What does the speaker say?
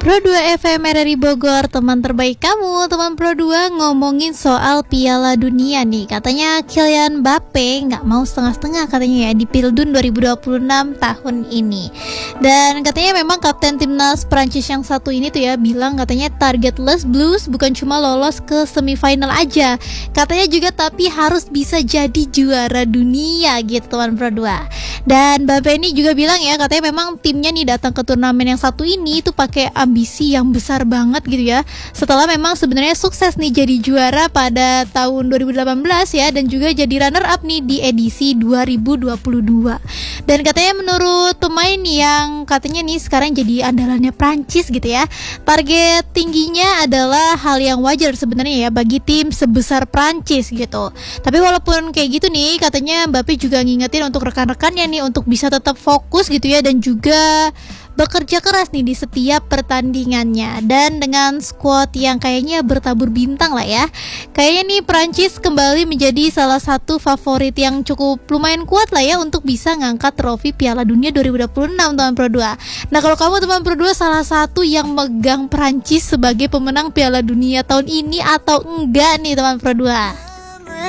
Pro 2 FM RRI Bogor, teman terbaik kamu. Teman Pro 2 ngomongin soal Piala Dunia nih. Katanya Kylian Mbappe gak mau setengah-setengah katanya ya di Pildun 2026 tahun ini. Dan katanya memang kapten timnas Prancis yang satu ini tuh ya bilang katanya target Les Blues bukan cuma lolos ke semifinal aja. Katanya juga tapi harus bisa jadi juara dunia gitu teman Pro 2. Dan Mbappe ini juga bilang ya katanya memang timnya nih datang ke turnamen yang satu ini tuh pakai ambisi yang besar banget gitu ya. Setelah memang sebenarnya sukses nih jadi juara pada tahun 2018 ya, dan juga jadi runner up nih di edisi 2022. Dan katanya menurut pemain yang katanya nih sekarang jadi andalannya Prancis gitu ya, target tingginya adalah hal yang wajar sebenarnya ya bagi tim sebesar Prancis gitu. Tapi walaupun kayak gitu nih, katanya Mbappe juga ngingetin untuk rekan-rekannya nih untuk bisa tetap fokus gitu ya, dan juga bekerja keras nih di setiap pertandingannya. Dan dengan squad yang kayaknya bertabur bintang lah ya, kayaknya nih Prancis kembali menjadi salah satu favorit yang cukup lumayan kuat lah ya untuk bisa ngangkat trofi Piala Dunia 2026 teman Pro 2. Nah kalau kamu teman Pro 2 salah satu yang megang Prancis sebagai pemenang Piala Dunia tahun ini atau enggak nih teman Pro 2?